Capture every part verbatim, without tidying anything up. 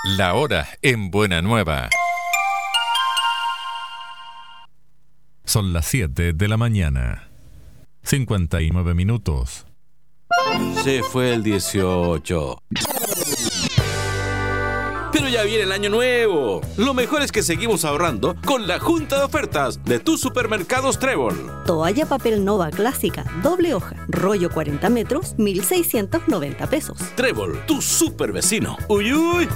La hora en Buena Nueva. Son las siete de la mañana. cincuenta y nueve minutos. Se fue el dieciocho. Pero ya viene el año nuevo. Lo mejor es que seguimos ahorrando con la junta de ofertas de tus supermercados Trébol. Toalla papel Nova clásica, doble hoja, rollo cuarenta metros, mil seiscientos noventa pesos. Trébol, tu super vecino. ¡Uy, uy!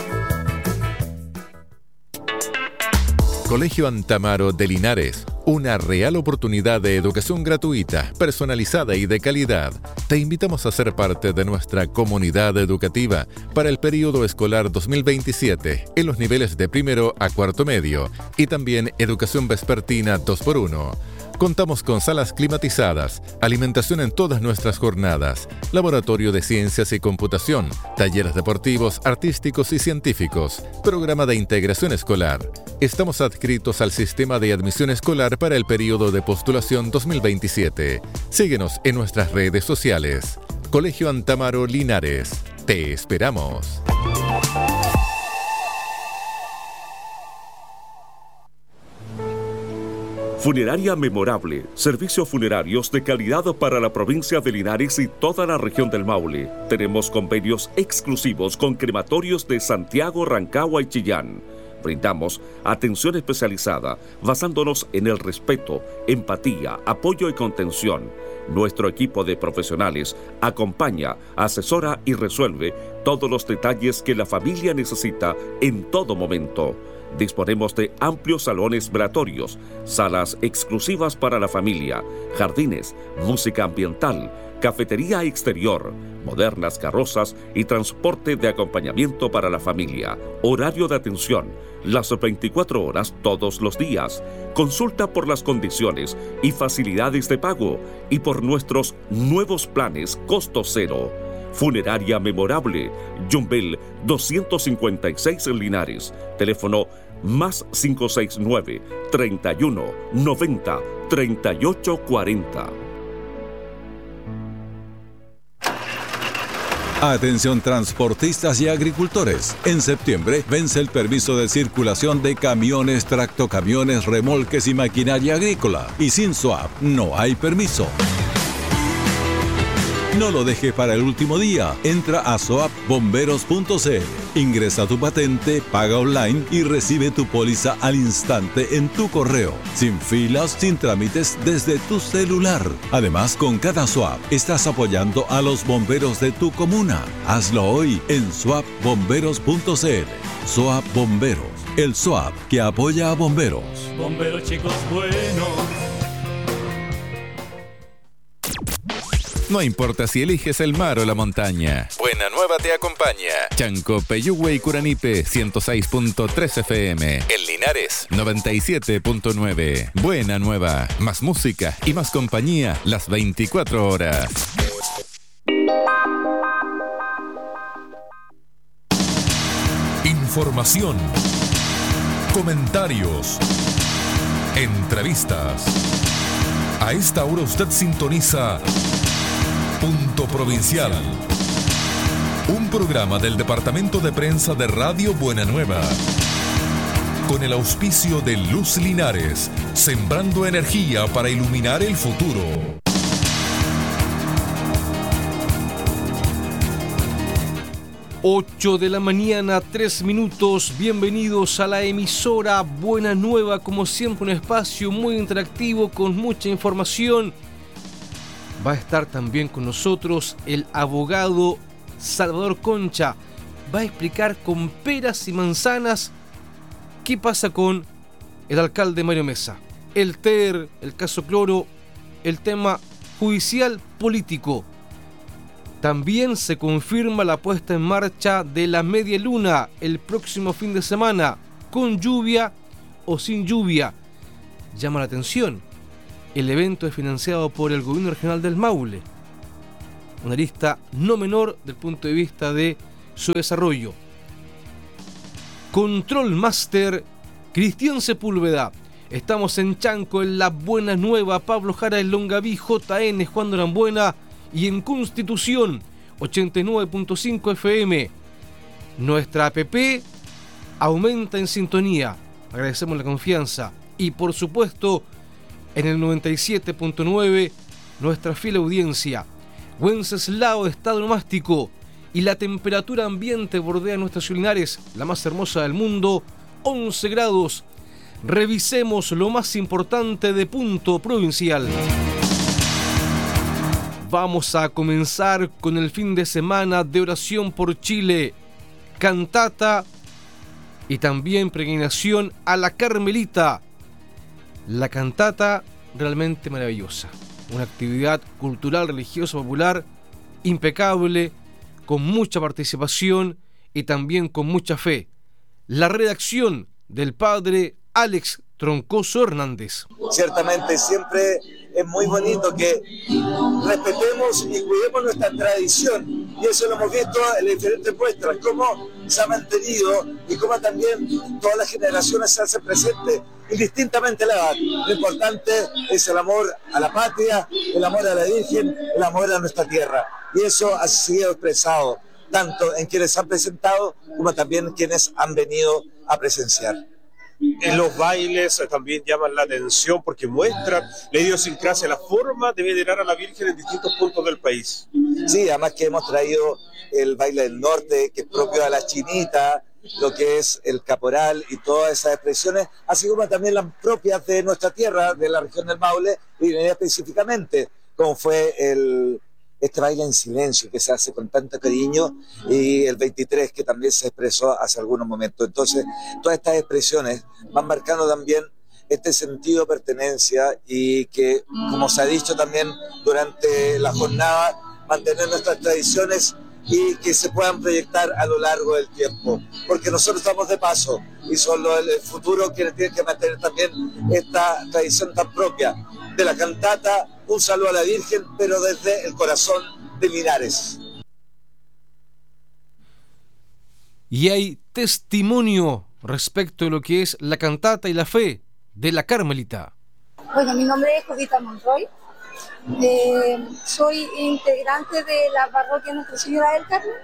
Colegio Antamaro de Linares, una real oportunidad de educación gratuita, personalizada y de calidad. Te invitamos a ser parte de nuestra comunidad educativa para el periodo escolar dos mil veintisiete en los niveles de primero a cuarto medio y también educación vespertina dos por uno. Contamos con salas climatizadas, alimentación en todas nuestras jornadas, laboratorio de ciencias y computación, talleres deportivos, artísticos y científicos, programa de integración escolar. Estamos adscritos al sistema de admisión escolar para el periodo de postulación dos mil veintisiete. Síguenos en nuestras redes sociales. Colegio Antamaro Linares. Te esperamos. Funeraria Memorable, servicios funerarios de calidad para la provincia de Linares y toda la región del Maule. Tenemos convenios exclusivos con crematorios de Santiago, Rancagua y Chillán. Brindamos atención especializada basándonos en el respeto, empatía, apoyo y contención. Nuestro equipo de profesionales acompaña, asesora y resuelve todos los detalles que la familia necesita en todo momento. Disponemos de amplios salones velatorios, salas exclusivas para la familia, jardines, música ambiental, cafetería exterior, modernas carrozas y transporte de acompañamiento para la familia. Horario de atención, las veinticuatro horas todos los días. Consulta por las condiciones y facilidades de pago y por nuestros nuevos planes costo cero. Funeraria Memorable, Yumbel doscientos cincuenta y seis en Linares. Teléfono más cinco seis nueve, treinta y uno, noventa, treinta y ocho cuarenta. Atención transportistas y agricultores. En septiembre vence el permiso de circulación de camiones, tractocamiones, remolques y maquinaria agrícola. Y sin S O A P no hay permiso. No lo deje para el último día. Entra a soap bomberos punto c l. Ingresa tu patente, paga online y recibe tu póliza al instante en tu correo. Sin filas, sin trámites, desde tu celular. Además, con cada S O A P estás apoyando a los bomberos de tu comuna. Hazlo hoy en soap bomberos punto c l. S O A P Bomberos, el S O A P que apoya a bomberos. Bomberos chicos buenos. No importa si eliges el mar o la montaña. Buena Nueva te acompaña. Chanco, Peyúgue y Curanipe, ciento seis punto tres F M. En Linares, noventa y siete punto nueve. Buena Nueva. Más música y más compañía las veinticuatro horas. Información. Comentarios. Entrevistas. A esta hora usted sintoniza Punto Provincial, un programa del Departamento de Prensa de Radio Buena Nueva, con el auspicio de Luz Linares, sembrando energía para iluminar el futuro. ocho de la mañana, tres minutos. Bienvenidos a la emisora Buena Nueva, como siempre un espacio muy interactivo con mucha información. Va a estar también con nosotros el abogado Salvador Concha. Va a explicar con peras y manzanas qué pasa con el alcalde Mario Mesa. El T E R, el caso Cloro, el tema judicial político. También se confirma la puesta en marcha de la media luna el próximo fin de semana, con lluvia o sin lluvia. Llama la atención. El evento es financiado por el Gobierno Regional del Maule. Una lista no menor del punto de vista de su desarrollo. Control Master, Cristian Sepúlveda. Estamos en Chanco, en La Buena Nueva, Pablo Jara en Longaví, J N, Juan Norambuena y en Constitución, ochenta y nueve punto cinco F M. Nuestra app aumenta en sintonía. Agradecemos la confianza. Y por supuesto, en el noventa y siete punto nueve, nuestra fiel audiencia. Wenceslao, estado nomástico. Y la temperatura ambiente bordea nuestras Ciudad Linares, la más hermosa del mundo, once grados. Revisemos lo más importante de Punto Provincial. Vamos a comenzar con el fin de semana de oración por Chile, cantata y también peregrinación a la Carmelita. La cantata realmente maravillosa, una actividad cultural, religiosa, popular, impecable, con mucha participación y también con mucha fe. La redacción del padre Alex Troncoso Hernández. Ciertamente siempre es muy bonito que respetemos y cuidemos nuestra tradición, y eso lo hemos visto en las diferentes muestras, cómo se ha mantenido y cómo también todas las generaciones se hacen presentes indistintamente la edad. Lo importante es el amor a la patria, el amor a la Virgen, el amor a nuestra tierra, y eso ha sido expresado tanto en quienes han presentado como también en quienes han venido a presenciar. En los bailes también llaman la atención porque muestran la idiosincrasia, la forma de venerar a la Virgen en distintos puntos del país. Sí, además que hemos traído el baile del norte, que es propio de la chinita, lo que es el caporal y todas esas expresiones, así como también las propias de nuestra tierra, de la región del Maule, y específicamente, como fue el... este baile en silencio que se hace con tanto cariño, y el veintitrés que también se expresó hace algunos momentos. Entonces, todas estas expresiones van marcando también este sentido de pertenencia y que, como se ha dicho también durante la jornada, mantener nuestras tradiciones y que se puedan proyectar a lo largo del tiempo, porque nosotros estamos de paso y son los el futuro quienes tienen que mantener también esta tradición tan propia de la cantata. Un saludo a la Virgen, pero desde el corazón de Linares. Y hay testimonio respecto de lo que es la cantata y la fe de la Carmelita. Bueno, mi nombre es Jovita Monroy. Eh, soy integrante de la parroquia Nuestra Señora del Carmen.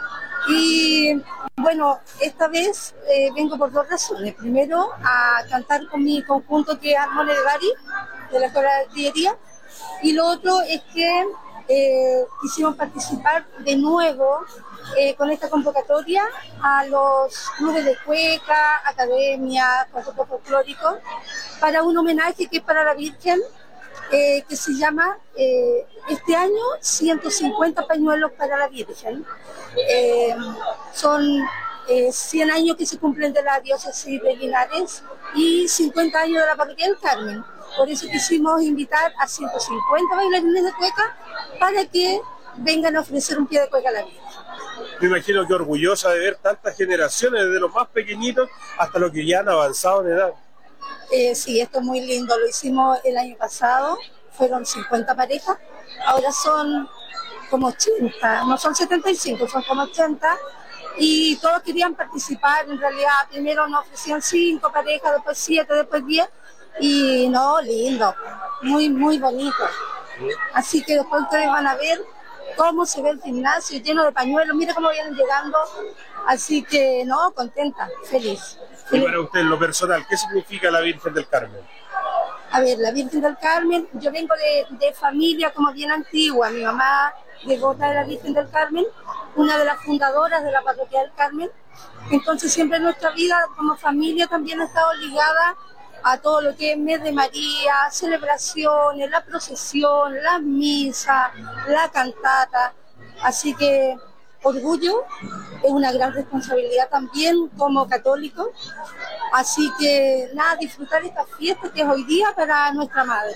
Y bueno, esta vez eh, vengo por dos razones. Primero, a cantar con mi conjunto que es Armone de Bari, de la Escuela de Artillería. Y lo otro es que eh, quisimos participar de nuevo eh, con esta convocatoria a los clubes de cueca, academias, conjuntos folclóricos, para un homenaje que es para la Virgen, eh, que se llama eh, este año ciento cincuenta pañuelos para la Virgen. Eh, son eh, cien años que se cumplen de la diócesis de Linares y cincuenta años de la parroquia del Carmen. Por eso quisimos invitar a ciento cincuenta bailarines de cueca para que vengan a ofrecer un pie de cueca a la Virgen. Me imagino que orgullosa de ver tantas generaciones, desde los más pequeñitos hasta los que ya han avanzado en edad. Eh, sí, esto es muy lindo. Lo hicimos el año pasado, fueron cincuenta parejas, ahora son como ochenta, no son setenta y cinco, son como ochenta. Y todos querían participar. En realidad, primero nos ofrecían cinco parejas, después siete, después diez. Y no, lindo, muy, muy bonito. Así que después ustedes van a ver cómo se ve el gimnasio lleno de pañuelos. Mira cómo vienen llegando. Así que, no, contenta, feliz. Y para usted, en lo personal, ¿qué significa la Virgen del Carmen? A ver, la Virgen del Carmen, yo vengo de, de familia como bien antigua. Mi mamá, devota de la Virgen del Carmen, una de las fundadoras de la parroquia del Carmen. Entonces siempre nuestra vida como familia también ha estado ligada a todo lo que es mes de María, celebraciones, la procesión, la misa, la cantata. Así que orgullo, es una gran responsabilidad también como católico. Así que nada, disfrutar esta fiesta que es hoy día para nuestra madre.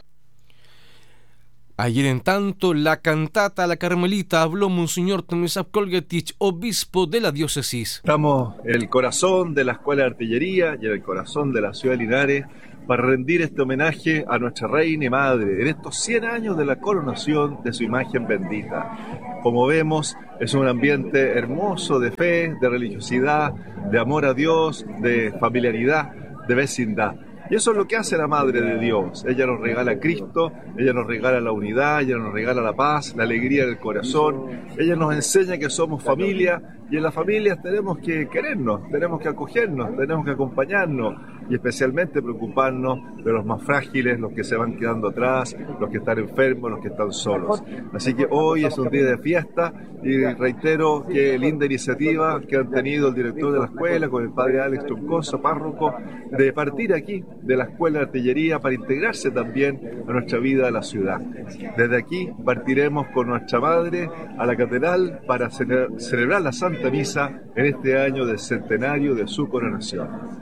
Ayer, en tanto, la cantata a la Carmelita habló Monseñor Tomislav Kolgetich, obispo de la diócesis. Estamos en el corazón de la Escuela de Artillería y en el corazón de la ciudad de Linares para rendir este homenaje a nuestra Reina y Madre en estos cien años de la coronación de su imagen bendita. Como vemos, es un ambiente hermoso de fe, de religiosidad, de amor a Dios, de familiaridad, de vecindad. Y eso es lo que hace la Madre de Dios. Ella nos regala a Cristo, ella nos regala la unidad, ella nos regala la paz, la alegría del corazón. Ella nos enseña que somos familia y en las familias tenemos que querernos, tenemos que acogernos, tenemos que acompañarnos y especialmente preocuparnos de los más frágiles, los que se van quedando atrás, los que están enfermos, los que están solos. Así que hoy es un día de fiesta y reitero qué linda iniciativa que han tenido el director de la escuela con el padre Alex Troncoso, párroco, de partir aquí de la Escuela de Artillería para integrarse también a nuestra vida a la ciudad. Desde aquí partiremos con nuestra madre a la catedral para cele- celebrar la Santa Misa en este año del centenario de su coronación.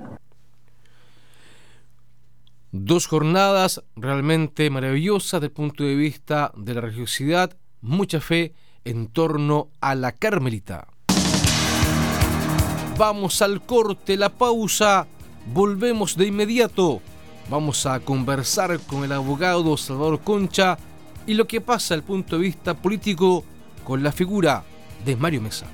Dos jornadas realmente maravillosas desde el punto de vista de la religiosidad, mucha fe en torno a la Carmelita. Vamos al corte, la pausa, volvemos de inmediato. Vamos a conversar con el abogado Salvador Concha y lo que pasa desde el punto de vista político con la figura de Mario Mesa.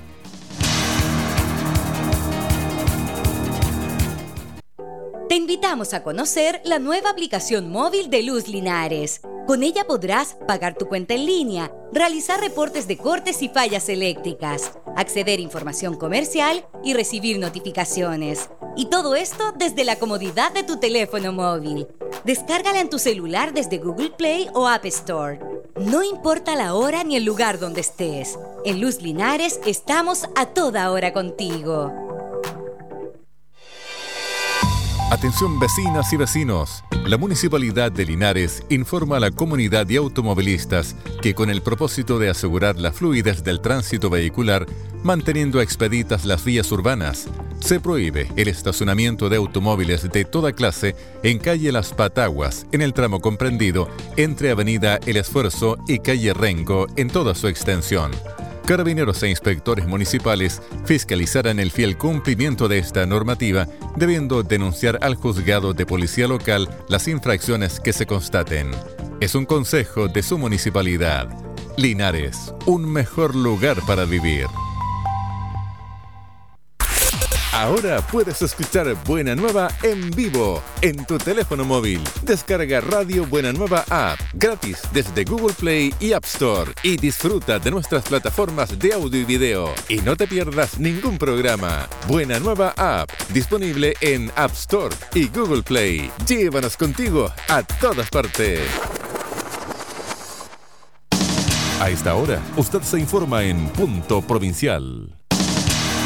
Te invitamos a conocer la nueva aplicación móvil de Luz Linares. Con ella podrás pagar tu cuenta en línea, realizar reportes de cortes y fallas eléctricas, acceder a información comercial y recibir notificaciones. Y todo esto desde la comodidad de tu teléfono móvil. Descárgala en tu celular desde Google Play o App Store. No importa la hora ni el lugar donde estés. En Luz Linares estamos a toda hora contigo. Atención vecinas y vecinos, la Municipalidad de Linares informa a la comunidad de automovilistas que con el propósito de asegurar la fluidez del tránsito vehicular, manteniendo expeditas las vías urbanas, se prohíbe el estacionamiento de automóviles de toda clase en calle Las Pataguas, en el tramo comprendido entre Avenida El Esfuerzo y calle Renco en toda su extensión. Carabineros e inspectores municipales fiscalizarán el fiel cumplimiento de esta normativa, debiendo denunciar al juzgado de policía local las infracciones que se constaten. Es un consejo de su municipalidad. Linares, un mejor lugar para vivir. Ahora puedes escuchar Buena Nueva en vivo en tu teléfono móvil. Descarga Radio Buena Nueva App gratis desde Google Play y App Store y disfruta de nuestras plataformas de audio y video. Y no te pierdas ningún programa. Buena Nueva App, disponible en App Store y Google Play. Llévanos contigo a todas partes. A esta hora, usted se informa en Punto Provincial.